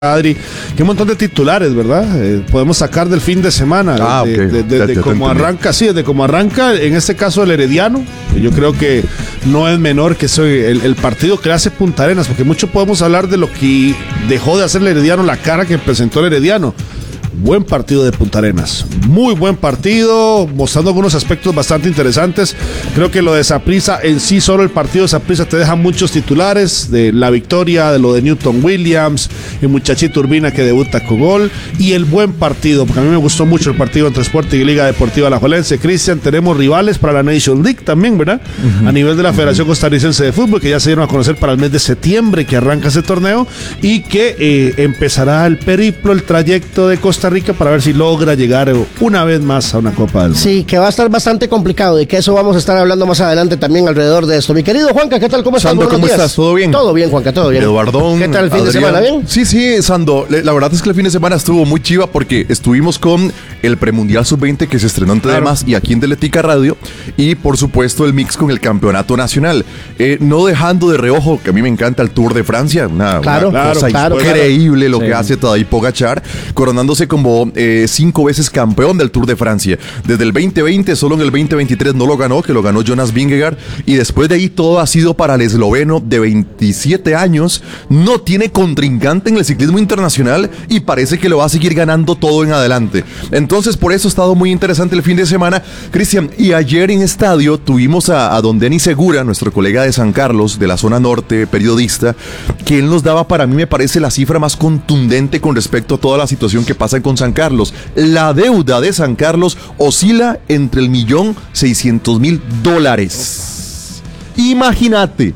Adri, que un montón de titulares, ¿verdad? Podemos sacar del fin de semana, de cómo arranca, sí, de cómo arranca, en este caso el Herediano. Yo creo que no es menor que el partido que hace Punta Arenas, porque mucho podemos hablar de lo que dejó de hacer el Herediano, la cara que presentó el Herediano. Buen partido de Punta Arenas, muy buen partido, mostrando algunos aspectos bastante interesantes. Creo que lo de Saprissa en sí, solo el partido de Saprissa te deja muchos titulares, de la victoria, de lo de Newton Williams, el muchachito Urbina que debuta con gol, y el buen partido, porque a mí me gustó mucho el partido entre Sporting y Liga Deportiva Alajuelense. Cristian, tenemos rivales para la Nation League también, ¿verdad? A nivel de la Federación Costarricense de Fútbol, que ya se dieron a conocer para el mes de septiembre, que arranca ese torneo, y que empezará el periplo, el trayecto de Costa Rica para ver si logra llegar una vez más a una Copa del Mundo. Sí, que va a estar bastante complicado y que eso vamos a estar hablando más adelante también alrededor de esto. Mi querido Juanca, ¿qué tal? ¿Cómo estás? Sando, ¿cómo estás? ¿Todo bien? Todo bien, Juanca, todo bien. Eduardón, ¿qué tal el fin de semana? ¿Bien? Sí, Sando, la verdad es que el fin de semana estuvo muy chiva porque estuvimos con el Premundial Sub-20 que se estrenó en Temas y aquí en Teletica Radio, y por supuesto el mix con el Campeonato Nacional, no dejando de reojo que a mí me encanta el Tour de Francia, una cosa increíble lo que hace Tadej Pogačar, coronándose como 5 veces campeón del Tour de Francia. Desde el 2020, solo en el 2023 no lo ganó, que lo ganó Jonas Vingegaard, y después de ahí todo ha sido para el esloveno de 27 años, no tiene contrincante en el ciclismo internacional y parece que lo va a seguir ganando todo en adelante. Entonces por eso ha estado muy interesante el fin de semana, Cristian, y ayer en estadio tuvimos a don Denis Segura, nuestro colega de San Carlos, de la zona norte, periodista, que él nos daba, para mí me parece, la cifra más contundente con respecto a toda la situación que pasa con San Carlos. La deuda de San Carlos oscila entre $1.600.000. Imagínate,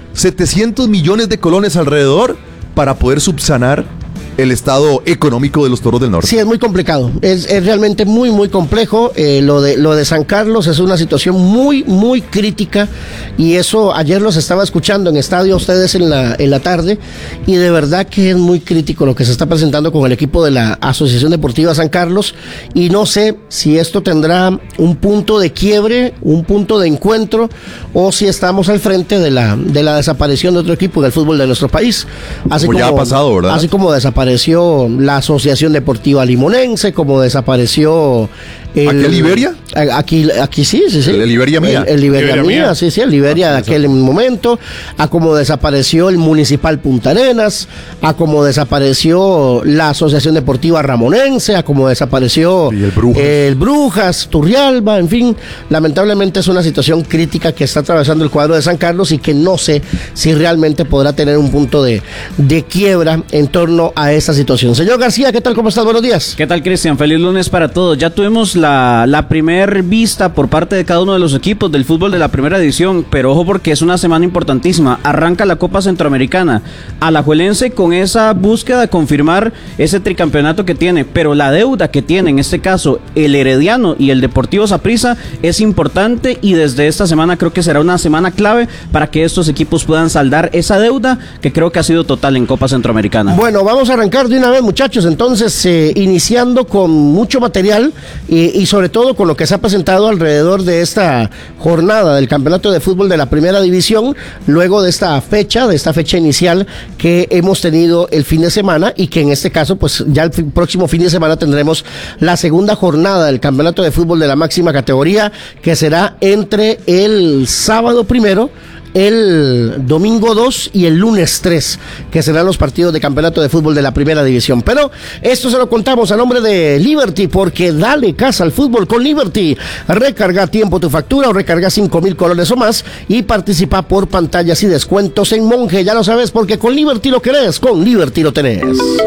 700 millones de colones alrededor para poder subsanar el estado económico de los Toros del Norte. Sí, es muy complicado, es realmente muy complejo. Lo de San Carlos es una situación muy crítica, y eso ayer los estaba escuchando en estadio ustedes en la tarde, y de verdad que es muy crítico lo que se está presentando con el equipo de la Asociación Deportiva San Carlos, y no sé si esto tendrá un punto de quiebre, un punto de encuentro, o si estamos al frente de la desaparición de otro equipo del fútbol de nuestro país. Así como ya ha pasado, ¿verdad? Así como desapareció la Asociación Deportiva Limonense, como desapareció ¿Aquí en Liberia? Aquí sí. El Liberia Mía. El Liberia Mía, sí, el Liberia de aquel momento, a como desapareció el Municipal Punta Arenas, a como desapareció la Asociación Deportiva Ramonense, a como desapareció el Brujas, Turrialba, en fin, lamentablemente es una situación crítica que está atravesando el cuadro de San Carlos, y que no sé si realmente podrá tener un punto de quiebra en torno a esta situación. Señor García, ¿qué tal? ¿Cómo estás? Buenos días. ¿Qué tal, Cristian? Feliz lunes para todos. Ya tuvimos la primer vista por parte de cada uno de los equipos del fútbol de la primera división, pero ojo porque es una semana importantísima. Arranca la Copa Centroamericana. Alajuelense con esa búsqueda de confirmar ese tricampeonato que tiene, pero la deuda que tiene en este caso el Herediano y el Deportivo Saprissa es importante, y desde esta semana creo que será una semana clave para que estos equipos puedan saldar esa deuda que creo que ha sido total en Copa Centroamericana. Bueno, vamos a arrancar de una vez, muchachos, entonces iniciando con mucho material y sobre todo con lo que se ha presentado alrededor de esta jornada del campeonato de fútbol de la primera división, luego de esta fecha inicial que hemos tenido el fin de semana, y que en este caso pues ya el próximo fin de semana tendremos la segunda jornada del campeonato de fútbol de la máxima categoría, que será entre el sábado 1, el domingo 2 y el lunes 3, que serán los partidos de campeonato de fútbol de la primera división. Pero esto se lo contamos a nombre de Liberty, porque dale casa al fútbol con Liberty. Recarga a tiempo tu factura o recarga 5,000 colones o más y participa por pantallas y descuentos en Monje. Ya lo sabes, porque con Liberty lo querés, con Liberty lo tenés.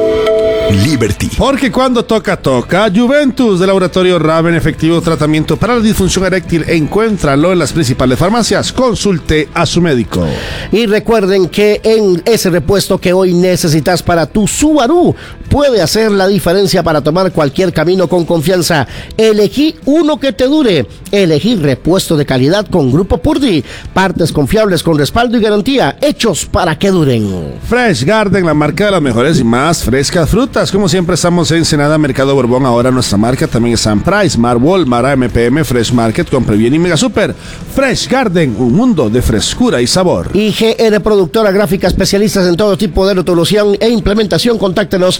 Liberty. Porque cuando toca. Juventus de Laboratorio Raven, efectivo tratamiento para la disfunción eréctil. Encuéntralo en las principales farmacias. Consulte a su médico. Y recuerden que en ese repuesto que hoy necesitas para tu Subaru puede hacer la diferencia para tomar cualquier camino con confianza. Elegí uno que te dure. Elegí repuesto de calidad con Grupo Purdy. Partes confiables con respaldo y garantía, hechos para que duren. Fresh Garden, la marca de las mejores y más frescas frutas frutas, como siempre, estamos en Ensenada, Mercado Borbón. Ahora nuestra marca también es San Price, Marwol, Mara MPM, Fresh Market, Compre Bien y Mega Super. Fresh Garden, un mundo de frescura y sabor. IGR Productora Gráfica, especialistas en todo tipo de resolución e implementación. Contáctenos